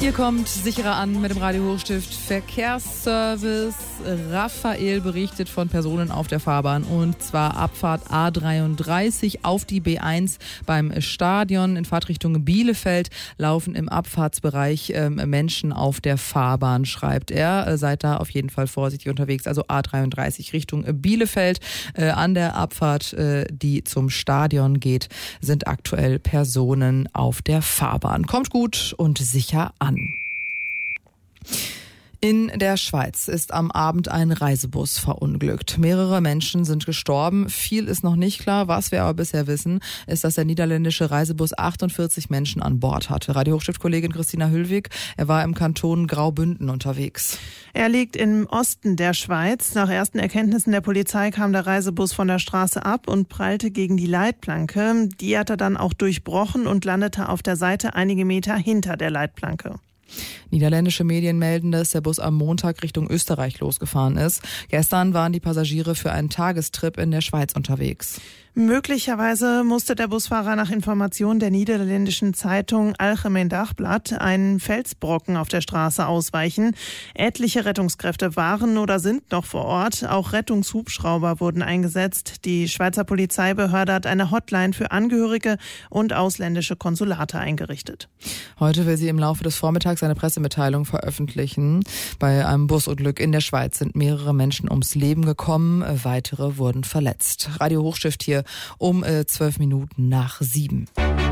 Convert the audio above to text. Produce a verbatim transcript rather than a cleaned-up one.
Hier kommt sicherer an mit dem Radio Hochstift Verkehrsservice. Raphael berichtet von Personen auf der Fahrbahn und zwar Abfahrt A dreiunddreißig auf die B eins beim Stadion in Fahrtrichtung Bielefeld laufen im Abfahrtsbereich äh, Menschen auf der Fahrbahn, schreibt er. Äh, seid da auf jeden Fall vorsichtig unterwegs. Also A dreiunddreißig Richtung Bielefeld. Äh, an der Abfahrt, äh, die zum Stadion geht, sind aktuell Personen auf der Fahrbahn. Kommt gut und sicher an. In der Schweiz ist am Abend ein Reisebus verunglückt. Mehrere Menschen sind gestorben. Viel ist noch nicht klar. Was wir aber bisher wissen, ist, dass der niederländische Reisebus achtundvierzig Menschen an Bord hatte. Radio Hochstift-Kollegin Christina Hüllwig, er war im Kanton Graubünden unterwegs. Er liegt im Osten der Schweiz. Nach ersten Erkenntnissen der Polizei kam der Reisebus von der Straße ab und prallte gegen die Leitplanke. Die hat er dann auch durchbrochen und landete auf der Seite einige Meter hinter der Leitplanke. Niederländische Medien melden, dass der Bus am Montag Richtung Österreich losgefahren ist. Gestern waren die Passagiere für einen Tagestrip in der Schweiz unterwegs. Möglicherweise musste der Busfahrer nach Informationen der niederländischen Zeitung Algemeen Dagblad einen Felsbrocken auf der Straße ausweichen. Etliche Rettungskräfte waren oder sind noch vor Ort. Auch Rettungshubschrauber wurden eingesetzt. Die Schweizer Polizeibehörde hat eine Hotline für Angehörige und ausländische Konsulate eingerichtet. Heute will sie im Laufe des Vormittags eine Pressemitteilung veröffentlichen. Bei einem Busunglück in der Schweiz sind mehrere Menschen ums Leben gekommen. Weitere wurden verletzt. Radio Hochstift hier um zwölf Minuten nach sieben.